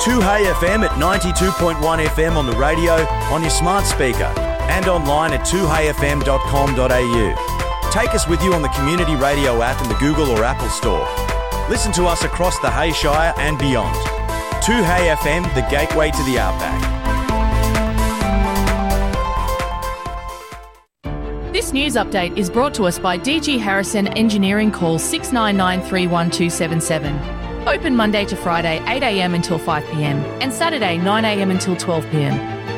2Hey FM at 92.1 FM on the radio, on your smart speaker, and online at 2heyfm.com.au. Take us with you on the Community Radio app in the Google or Apple Store. Listen to us across the Hay Shire and beyond. 2Hey FM, the gateway to the outback. This news update is brought to us by DG Harrison Engineering. Call 699 31277. Open Monday to Friday 8am until 5pm and Saturday 9am until 12pm.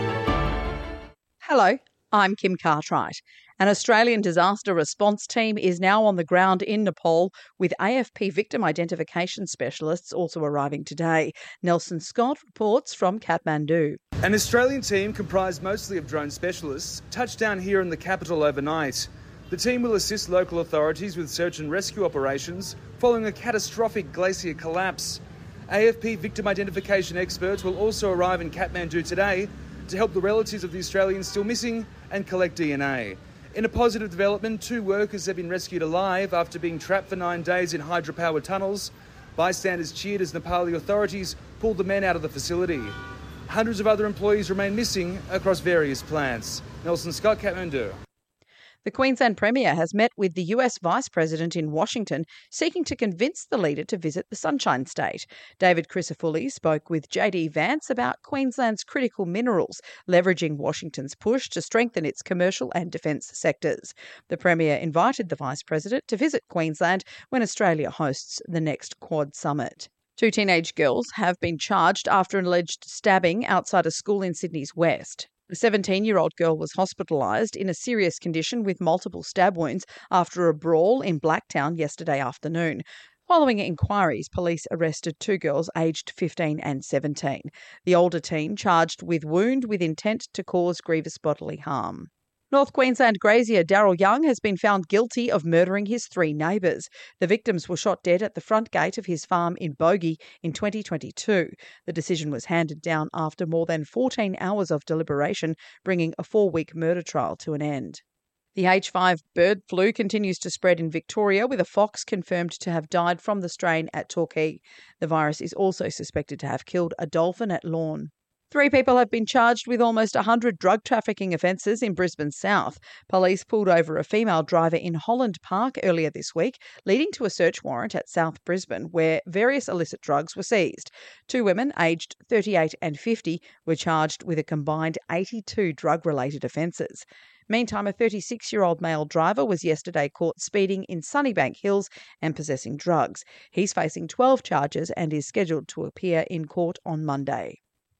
Hello, I'm Kim Cartwright. An Australian disaster response team is now on the ground in Nepal, with AFP victim identification specialists also arriving today. Nelson Scott reports from Kathmandu. An Australian team comprised mostly of drone specialists touched down here in the capital overnight. The team will assist local authorities with search and rescue operations following a catastrophic glacier collapse. AFP victim identification experts will also arrive in Kathmandu today to help the relatives of the Australians still missing and collect DNA. In a positive development, 2 workers have been rescued alive after being trapped for 9 days in hydropower tunnels. Bystanders cheered as Nepali authorities pulled the men out of the facility. Hundreds of other employees remain missing across various plants. Nelson Scott, Kathmandu. The Queensland Premier has met with the US Vice President in Washington, seeking to convince the leader to visit the Sunshine State. David Crisafulli spoke with JD Vance about Queensland's critical minerals, leveraging Washington's push to strengthen its commercial and defence sectors. The Premier invited the Vice President to visit Queensland when Australia hosts the next Quad Summit. 2 teenage girls have been charged after an alleged stabbing outside a school in Sydney's west. A 17-year-old girl was hospitalised in a serious condition with multiple stab wounds after a brawl in Blacktown yesterday afternoon. Following inquiries, police arrested 2 girls aged 15 and 17. The older teen charged with wound with intent to cause grievous bodily harm. North Queensland grazier Daryl Young has been found guilty of murdering his 3 neighbours. The victims were shot dead at the front gate of his farm in Bogey in 2022. The decision was handed down after more than 14 hours of deliberation, bringing a 4-week murder trial to an end. The H5 bird flu continues to spread in Victoria, with a fox confirmed to have died from the strain at Torquay. The virus is also suspected to have killed a dolphin at Lorne. 3 people have been charged with almost 100 drug trafficking offences in Brisbane South. Police pulled over a female driver in Holland Park earlier this week, leading to a search warrant at South Brisbane, where various illicit drugs were seized. 2 women, aged 38 and 50, were charged with a combined 82 drug-related offences. Meantime, a 36-year-old male driver was yesterday caught speeding in Sunnybank Hills and possessing drugs. He's facing 12 charges and is scheduled to appear in court on Monday.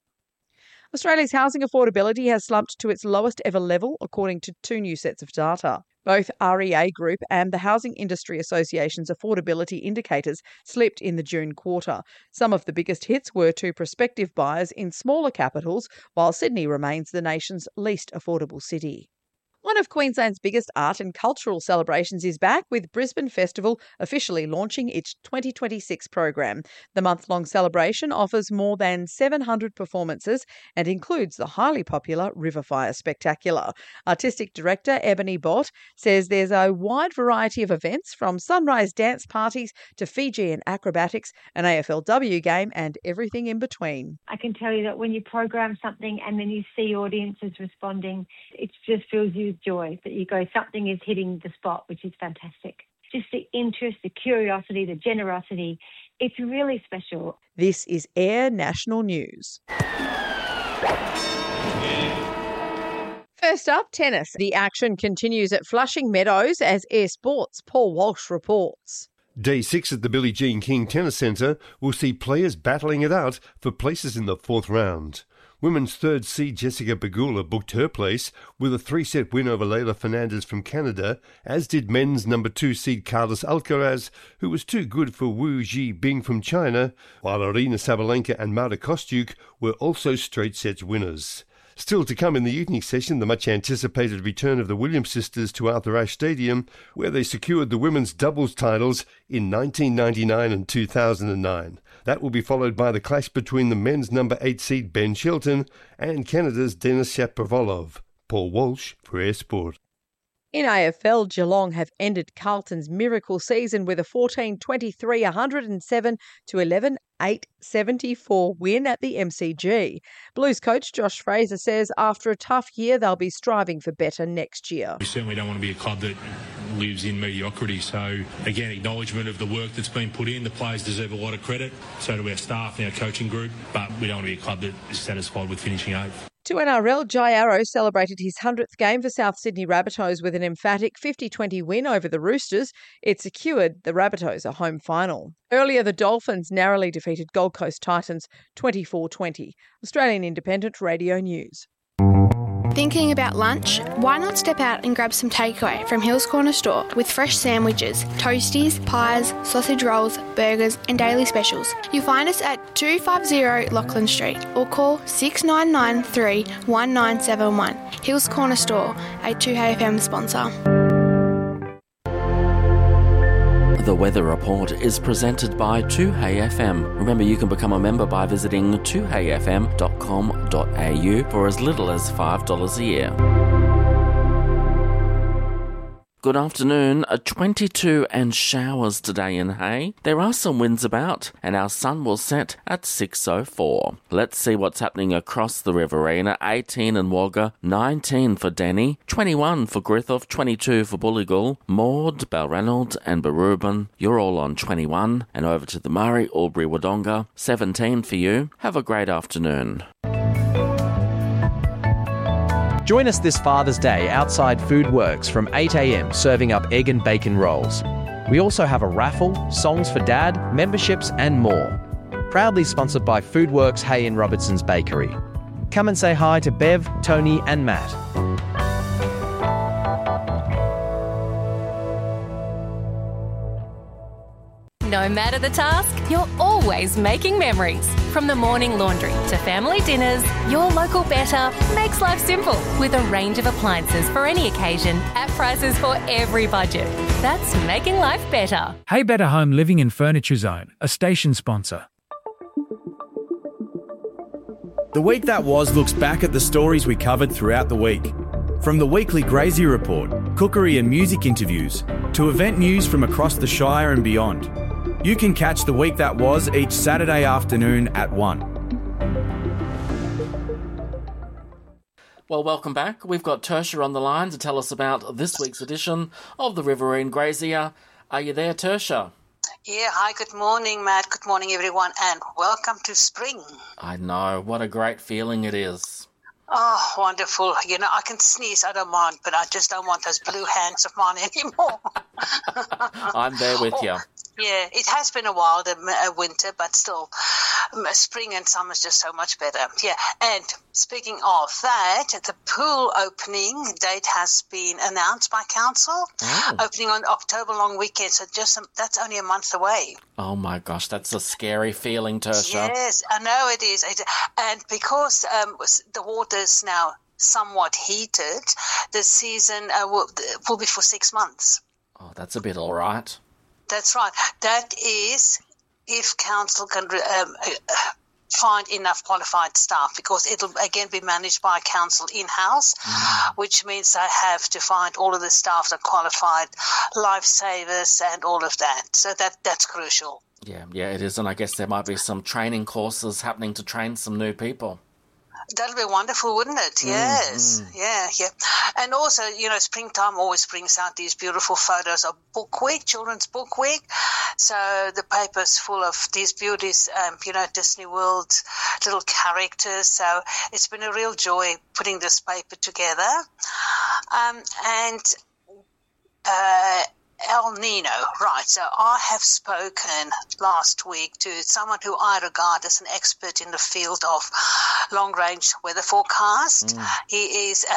Australia's housing affordability has slumped to its lowest ever level, according to 2 new sets of data. Both REA Group and the Housing Industry Association's affordability indicators slipped in the June quarter. Some of the biggest hits were to prospective buyers in smaller capitals, while Sydney remains the nation's least affordable city. One of Queensland's biggest art and cultural celebrations is back, with Brisbane Festival officially launching its 2026 program. The month-long celebration offers more than 700 performances and includes the highly popular Riverfire Spectacular. Artistic Director Ebony Bott says there's a wide variety of events, from sunrise dance parties to Fijian acrobatics, an AFLW game and everything in between. I can tell you that when you program something and then you see audiences responding, it just fills you with joy that you go, something is hitting the spot, which is fantastic. Just the interest, the curiosity, the generosity, it's really special. This is Air National News. First up, tennis. The action continues at Flushing Meadows as Air Sports' Paul Walsh reports. Day 6 at the Billie Jean King Tennis Centre will see players battling it out for places in the 4th round. Women's 3rd seed Jessica Pegula booked her place with a 3-set win over Leylah Fernandez from Canada, as did men's number 2 seed Carlos Alcaraz, who was too good for Wu Zhibing from China, while Arina Sabalenka and Marta Kostyuk were also straight sets winners. Still to come in the evening session, the much-anticipated return of the Williams sisters to Arthur Ashe Stadium, where they secured the women's doubles titles in 1999 and 2009. That will be followed by the clash between the men's number 8 seed Ben Shelton and Canada's Denis Shapovalov. Paul Walsh for Air Sport. In AFL, Geelong have ended Carlton's miracle season with a 14-23, 107-11 874 win at the MCG. Blues coach Josh Fraser says after a tough year, they'll be striving for better next year. We certainly don't want to be a club that lives in mediocrity. So, again, acknowledgement of the work that's been put in. The players deserve a lot of credit. So do our staff and our coaching group. But we don't want to be a club that is satisfied with finishing 8th. To NRL, Jai Arrow celebrated his 100th game for South Sydney Rabbitohs with an emphatic 50-20 win over the Roosters. It secured the Rabbitohs a home final. Earlier, the Dolphins narrowly defeated Gold Coast Titans 24-20. Australian Independent Radio News. Thinking about lunch? Why not step out and grab some takeaway from Hills Corner Store with fresh sandwiches, toasties, pies, sausage rolls, burgers and daily specials. You'll find us at 250 Lachlan Street or call 6993 1971. Hills Corner Store, a 2HFM sponsor. The Weather Report is presented by 2HeyFM. Remember, you can become a member by visiting 2heyfm.com.au for as little as $5 a year. Good afternoon. 22 and showers today in Hay. There are some winds about, and our sun will set at 6:04. Let's see what's happening across the Riverina. 18 in Wagga, 19 for Denny, 21 for Griffith, 22 for Bulligul, Maud, Balranald and Barubin. You're all on 21. And over to the Murray, Albury, Wodonga, 17 for you. Have a great afternoon. Join us this Father's Day outside Food Works from 8 a.m, serving up egg and bacon rolls. We also have a raffle, songs for dad, memberships and more. Proudly sponsored by Food Works Hay and Robertson's Bakery. Come and say hi to Bev, Tony and Matt. No matter the task, you're always making memories. From the morning laundry to family dinners, your local Better makes life simple with a range of appliances for any occasion at prices for every budget. That's making life better. Hey Better Home Living and Furniture Zone, a station sponsor. The Week That Was looks back at the stories we covered throughout the week. From the weekly Grazier Report, cookery and music interviews, to event news from across the Shire and beyond. You can catch The Week That Was each Saturday afternoon at 1. Well, welcome back. We've got Tertia on the line to tell us about this week's edition of the Riverine Grazier. Are you there, Tertia? Yeah, hi, good morning, Matt. Good morning, everyone, and welcome to spring. I know. What a great feeling it is. Oh, wonderful. You know, I can sneeze, I don't mind, but I just don't want those blue hands of mine anymore. I'm there with you. Yeah, it has been a while, the winter, but still, spring and summer is just so much better. Yeah, and speaking of that, the pool opening date has been announced by council, opening on October long weekend, so that's only a month away. Oh my gosh, that's a scary feeling, Tertia. Yes, I know it is. And because the water's now somewhat heated, the season will be for 6 months. Oh, that's a bit all right. That's right. That is if council can find enough qualified staff, because it'll again be managed by council in-house, which means they have to find all of the staff that qualified, lifesavers and all of that. So that's crucial. Yeah, it is. And I guess there might be some training courses happening to train some new people. That'll be wonderful, wouldn't it? Yes. Yeah. And also, you know, springtime always brings out these beautiful photos of Book Week, Children's Book Week. So the paper's full of these beauties, Disney World little characters. So it's been a real joy putting this paper together. El Nino, right. So I have spoken last week to someone who I regard as an expert in the field of long-range weather forecast. He is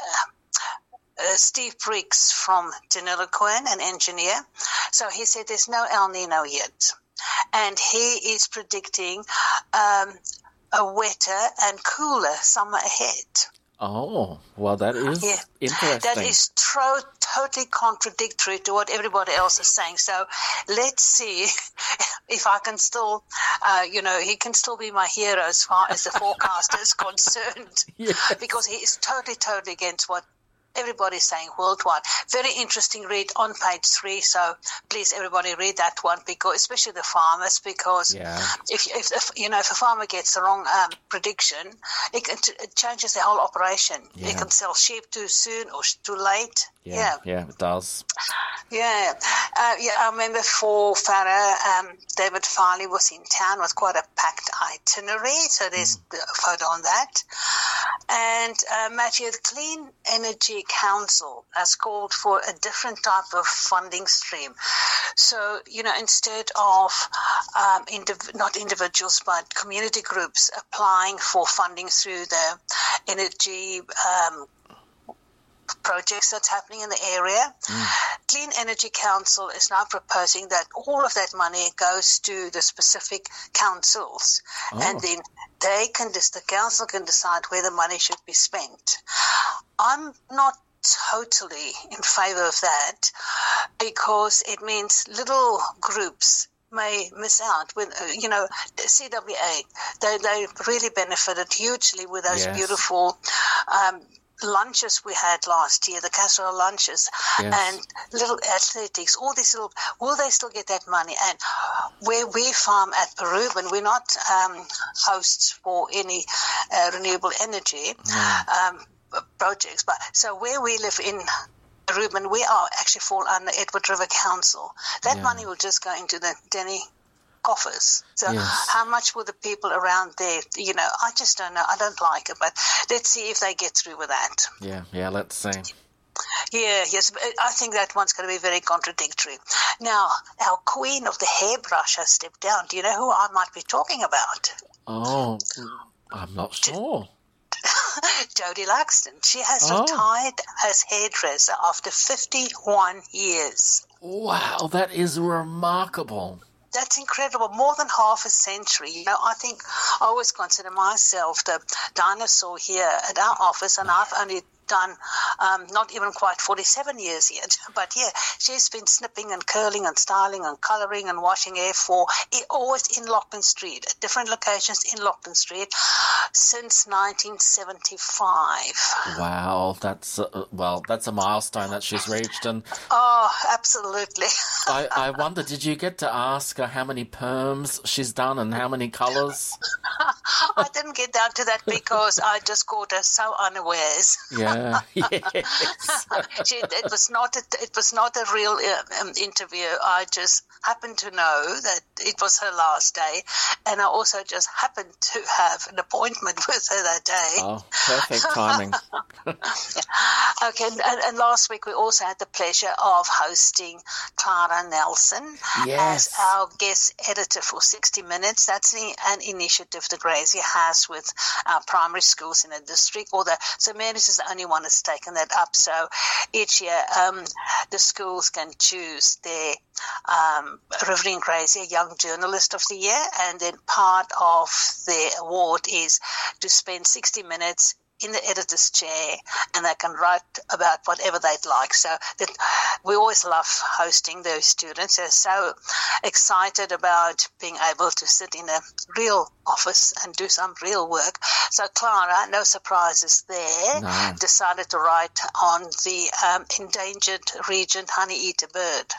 Steve Briggs from Deniliquin, an engineer. So he said there's no El Nino yet. And he is predicting a wetter and cooler summer ahead. Oh, well, that is interesting. That is totally contradictory to what everybody else is saying. So let's see if I can still, he can still be my hero as far as the forecast is concerned. Yes. Because he is totally against what everybody's saying worldwide. Very interesting read on page 3. So please, everybody, read that one, because especially the farmers, because if a farmer gets the wrong prediction, it changes the whole operation. Yeah. They can sell sheep too soon or too late. Yeah, it does. Yeah. I remember for Farah, David Farley was in town with quite a packed itinerary, so there's a photo on that. And Matthew, the Clean Energy Council has called for a different type of funding stream. So, instead of not individuals but community groups applying for funding through the energy projects that's happening in the area. Clean Energy Council is now proposing that all of that money goes to the specific councils, and then the council can decide where the money should be spent. I'm not totally in favor of that, because it means little groups may miss out. With the CWA, they really benefited hugely with those beautiful lunches we had last year, the casserole lunches, and little athletics, all these little, will they still get that money? And where we farm at Peruvian, we're not hosts for any renewable energy projects, but so where we live in Peruvian, we are actually fall under Edward River Council. That money will just go into the Denny coffers. So how much will the people around there, I just don't know. I don't like it, but let's see if they get through with that. Yeah, let's see. Yeah, yes, but I think that one's going to be very contradictory. Now, our queen of the hairbrush has stepped down. Do you know who I might be talking about? Oh, I'm not sure. Jodie Luxton. She has retired as hairdresser after 51 years. Wow, that is remarkable. That's incredible. More than half a century. I think I always consider myself the dinosaur here at our office, and I've only done not even quite 47 years yet. But she's been snipping and curling and styling and colouring and washing hair always in Lachlan Street, at different locations in Lachlan Street, since 1975. Wow, that's a milestone that she's reached. And absolutely. I wonder, did you get to ask her how many perms she's done and how many colours? I didn't get down to that because I just caught her so unawares. Yeah. Yes. It was not a real interview. I just happened to know that it was her last day, and I also just happened to have an appointment with her that day. Oh, perfect timing. Okay, and last week we also had the pleasure of hosting Clara Nelson as our guest editor for 60 Minutes. That's an initiative that Gracie has with our primary schools in the district. St. Mary's is the only one that's taken that up. So each year the schools can choose their Riverine Gracie Young Journalist of the Year, and then part of the award is to spend 60 minutes in the editor's chair, and they can write about whatever they'd like. So we always love hosting those students. They're so excited about being able to sit in a real office and do some real work. So Clara, no surprises there, decided to write on the endangered regent honey-eater bird.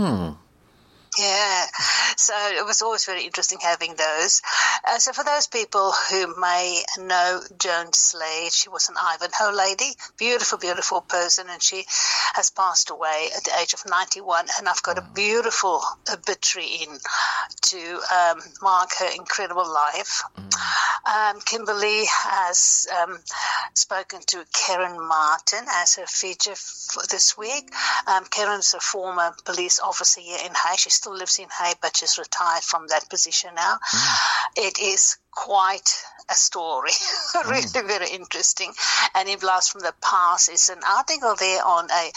Yeah, so it was always very interesting having those. So for those people who may know Joan Slade, she was an Ivanhoe lady, beautiful, beautiful person, and she has passed away at the age of 91, and I've got a beautiful obituary in to mark her incredible life. Kimberly has spoken to Karen Martin as her feature for this week. Karen is a former police officer here in Hay. She still lives in Hay, but she's retired from that position now. It is quite a story, really very interesting. And in Blast from the Past is an article there on a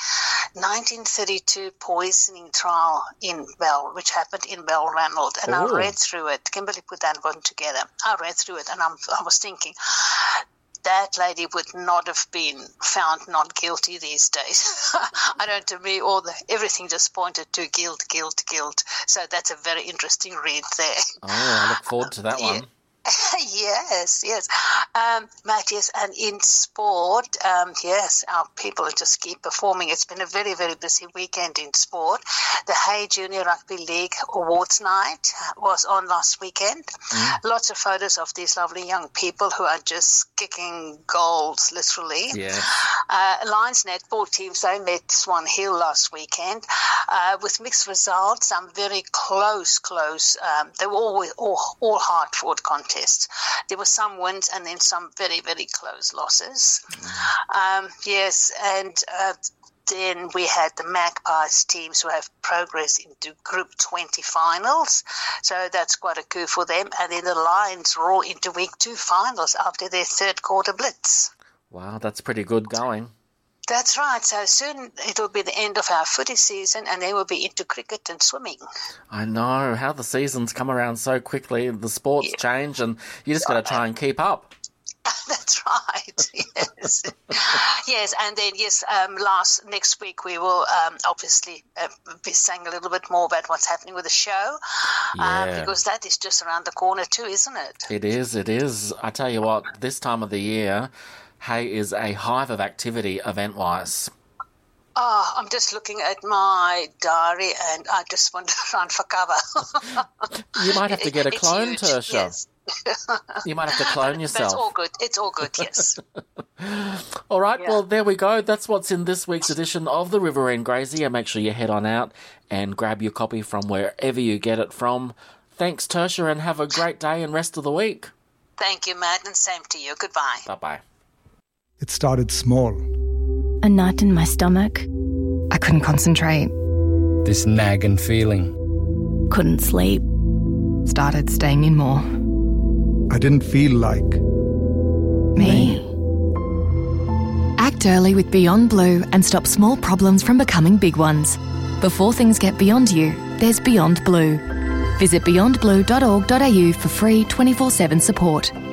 1932 poisoning trial in Bell, which happened in Balranald. And I read through it. Kimberly put that one together. I read through it, and I was thinking, that lady would not have been found not guilty these days. I don't, to me, everything just pointed to guilt. So that's a very interesting read there. Oh, I look forward to that one. Yeah, Yes. Matt, yes, and in sport, yes, our people just keep performing. It's been a very, very busy weekend in sport. The Hay Junior Rugby League Awards Night was on last weekend. Lots of photos of these lovely young people who are just kicking goals, literally. Yeah. Lions netball teams, they met Swan Hill last weekend with mixed results, some very close. They were all hard-fought contests. There were some wins and then some very, very close losses. Yes, and then we had the Magpies teams who have progressed into Group 20 finals. So that's quite a coup for them. And then the Lions roll into Week 2 finals after their third quarter blitz. Wow, that's pretty good going. That's right. So soon it'll be the end of our footy season and then we'll be into cricket and swimming. I know how the seasons come around so quickly. The sports change and you just got to try and keep up. That's right, yes. Yes, and then, next week we will obviously be saying a little bit more about what's happening with the show, because that is just around the corner too, isn't it? It is. I tell you what, this time of the year, Hay is a hive of activity event-wise. Oh, I'm just looking at my diary and I just want to run for cover. You might have to get a clone, Tersha. Yes. You might have to clone yourself. That's all good. It's all good, yes. All right, well, there we go. That's what's in this week's edition of the Riverend Grazier. Make sure you head on out and grab your copy from wherever you get it from. Thanks, Tersha, and have a great day and rest of the week. Thank you, Matt, and same to you. Goodbye. Bye-bye. It started small. A knot in my stomach. I couldn't concentrate. This nagging feeling. Couldn't sleep. Started staying in more. I didn't feel like... me. Act early with Beyond Blue and stop small problems from becoming big ones. Before things get beyond you, there's Beyond Blue. Visit beyondblue.org.au for free 24/7 support.